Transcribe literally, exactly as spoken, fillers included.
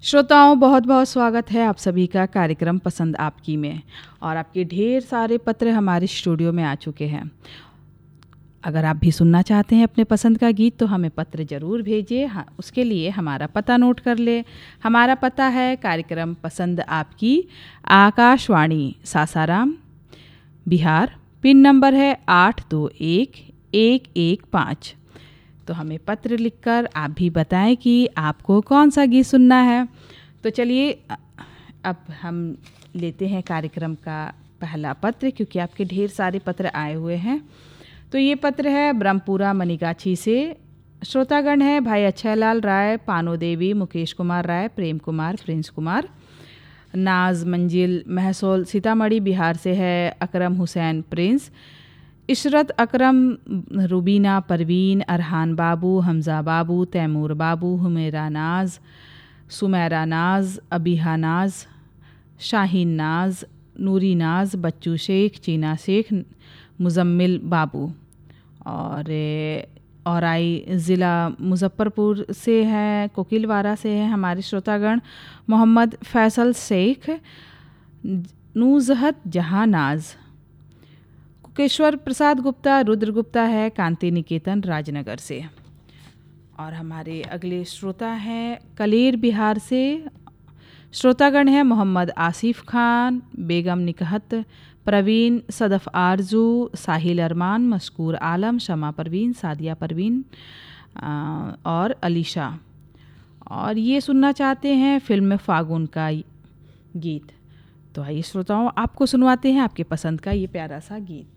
श्रोताओं, बहुत बहुत स्वागत है आप सभी का कार्यक्रम पसंद आपकी में। और आपके ढेर सारे पत्र हमारे स्टूडियो में आ चुके हैं। अगर आप भी सुनना चाहते हैं अपने पसंद का गीत तो हमें पत्र ज़रूर भेजिए। हाँ, उसके लिए हमारा पता नोट कर ले। हमारा पता है कार्यक्रम पसंद आपकी, आकाशवाणी सासाराम, बिहार। पिन नंबर है आठ दो एक एक एक पाँच। तो हमें पत्र लिखकर आप भी बताएं कि आपको कौन सा गीत सुनना है। तो चलिए अब हम लेते हैं कार्यक्रम का पहला पत्र, क्योंकि आपके ढेर सारे पत्र आए हुए हैं। तो ये पत्र है ब्रह्मपुरा मनीगाछी से। श्रोतागण है भाई अक्षयलाल राय, पानो देवी, मुकेश कुमार राय, प्रेम कुमार, प्रिंस कुमार, नाज मंजिल महसोल सीतामढ़ी बिहार से है, अकरम हुसैन प्रिंस, इशरत अकरम, रुबीना परवीन, अरहान बाबू, हमज़ा बाबू, तैमूर बाबू, हुमेरा नाज, सुमेरा नाज, अबीहा नाज, शाहीन नाज, नूरी नाज, बच्चू शेख, चीना शेख, मुजम्मिल बाबू। और और आई ज़िला मुजफ्फरपुर से है, कोकिलवारा से है हमारे श्रोतागण मोहम्मद फैसल शेख, नूजहत जहाँ नाज, कुकेश्वर प्रसाद गुप्ता, रुद्र गुप्ता है कांति निकेतन राजनगर से। और हमारे अगले श्रोता हैं कलेर बिहार से। श्रोतागण हैं मोहम्मद आसिफ खान, बेगम निकहत, प्रवीण, सदफ़ आरजू, साहिल अरमान, मशकूर आलम, शमा परवीन, सादिया परवीन और अलीशा। और ये सुनना चाहते हैं फिल्म फागुन का गीत। तो आइए श्रोताओं, आपको सुनवाते हैं आपके पसंद का ये प्यारा सा गीत।